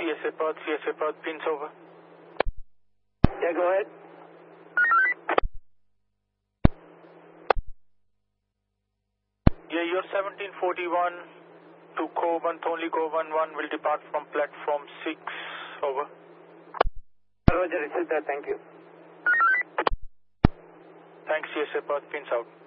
CSA Perth, pins over. Yeah, go ahead. Yeah, you're 1741 to Coburn, only Coburn 1 will depart from platform 6, over. Roger, it's that, thank you. Thanks, CSA Perth, pins out.